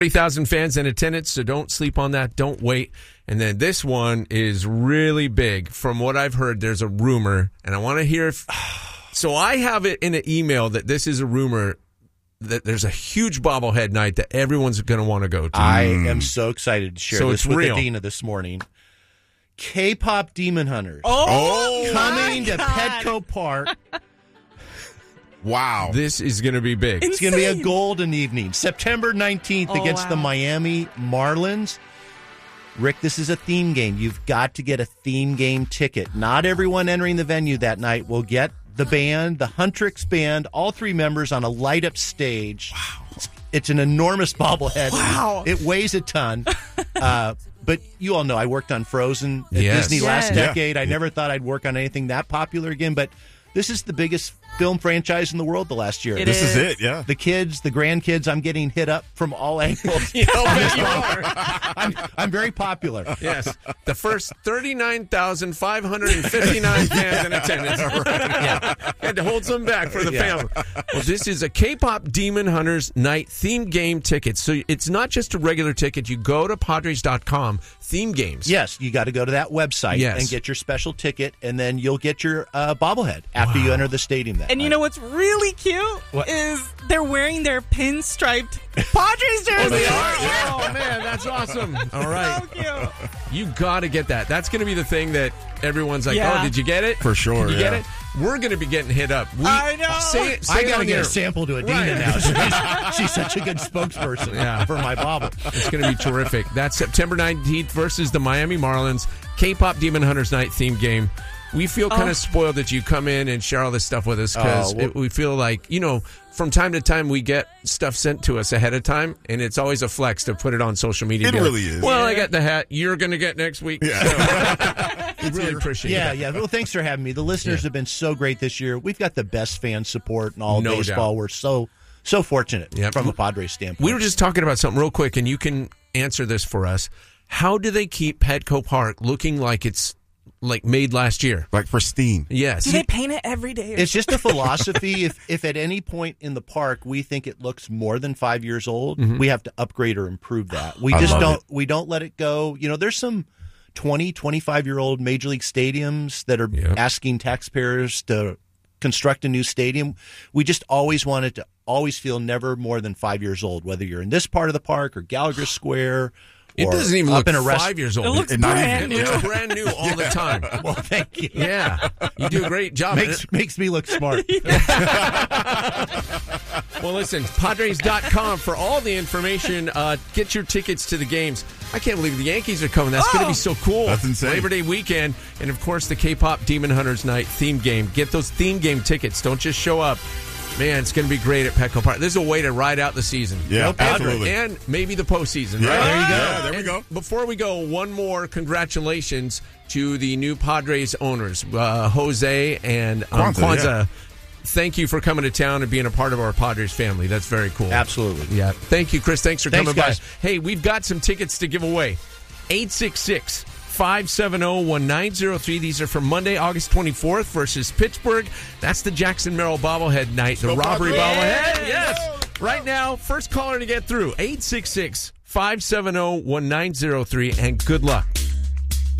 30,000 fans in attendance, so don't sleep on that. Don't wait. And then this one is really big. From what I've heard, there's a rumor, and I want to hear if... So I have it in an email that this is a rumor that there's a huge bobblehead night that everyone's going to want to go to. I am so excited to share this with real. Adina this morning. K-pop Demon Hunters. Coming to Petco Park. Wow. This is going to be big. It's going to be a golden evening. September 19th against the Miami Marlins. Rick, this is a theme game. You've got to get a theme game ticket. Not everyone entering the venue that night will get the band, the Huntrix Band, all three members on a light-up stage. Wow. It's an enormous bobblehead. Wow. It weighs a ton. But you all know I worked on Frozen at Yes. Disney last Yeah. decade. I never thought I'd work on anything that popular again, but this is the biggest film franchise in the world the last year. This is it, yeah. The kids, the grandkids, I'm getting hit up from all angles. I'm very popular. Yes. The first 39,559 fans in attendance. Yeah. Had to hold some back for the family. Well, this is a K-pop Demon Hunters night theme game ticket. So it's not just a regular ticket. You go to Padres.com, theme games. Yes, you got to go to that website and get your special ticket, and then you'll get your bobblehead after you enter the stadium that And night. you know what's really cute is they're wearing their pinstriped Padres jerseys. They are? Oh, man, that's awesome. All right. So cute. You got to get that. That's going to be the thing that everyone's like, Yeah. oh, did you get it? For sure, Did you get yeah. it? We're going to be getting hit up. I know. Say I it got to on get there. a sample to Adina Right. now. She's such a good spokesperson for my bobble. It's going to be terrific. That's September 19th versus the Miami Marlins. K-pop Demon Hunters night theme game. We feel kind of spoiled that you come in and share all this stuff with us because we feel like, from time to time we get stuff sent to us ahead of time, and it's always a flex to put it on social media. It really is. Well, I got the hat you're going to get next week. Yeah. So, we really appreciate it. Yeah. Well, thanks for having me. The listeners have been so great this year. We've got the best fan support in all of No baseball. doubt. We're so fortunate from a Padres standpoint. We were just talking about something real quick, and you can answer this for us. How do they keep Petco Park looking like it's like made last year? Like pristine. Yes. Do they paint it every day? It's just a philosophy. If at any point in the park we think it looks more than 5 years old, we have to upgrade or improve that. We just don't. We don't let it go. There's some 20, 25-year-old major league stadiums that are asking taxpayers to construct a new stadium. We just always want it to always feel never more than 5 years old, whether you're in this part of the park or Gallagher Square. It doesn't even up look in a 5 years old. It looks Not brand even. new. It looks brand new all the time. Well, thank you. Yeah. You do a great job. Makes me look smart. Well, listen, Padres.com for all the information. Get your tickets to the games. I can't believe the Yankees are coming. That's going to be so cool. That's insane. Labor Day weekend. And, of course, the K-pop Demon Hunters night theme game. Get those theme game tickets. Don't just show up. Man, it's going to be great at Petco Park. This is a way to ride out the season. Yeah, absolutely. And maybe the postseason, Yeah, right? there you go. Yeah, there we go. Before we go, one more congratulations to the new Padres owners, Jose and Kwanzaa. yeah. Thank you for coming to town and being a part of our Padres family. That's very cool. Absolutely. Yeah. Thank you, Chris. Thanks for coming guys. by. Hey, we've got some tickets to give away. 866-570-1903. These are for Monday, August 24th versus Pittsburgh. That's the Jackson Merrill bobblehead night, the robbery bobblehead. Yes. Right now, first caller to get through, 866-570-1903, and good luck.